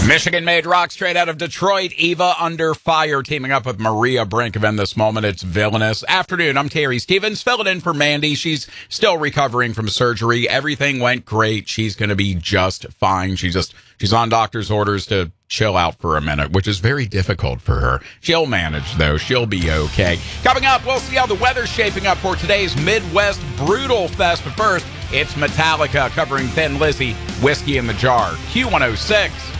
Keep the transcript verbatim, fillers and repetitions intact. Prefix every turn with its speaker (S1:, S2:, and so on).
S1: Michigan-made rock straight out of Detroit, Eva Under Fire, teaming up with Maria Brinkoven this moment. It's Villainous. Afternoon, I'm Terry Stevens, filling in for Mandy. She's still recovering from surgery. Everything went great. She's going to be just fine. She just, she's on doctor's orders to chill out for a minute, which is very difficult for her. She'll manage, though. She'll be okay. Coming up, we'll see how the weather's shaping up for today's Midwest Brutal Fest. But first, it's Metallica covering Thin Lizzy, Whiskey in the Jar. Q one oh six.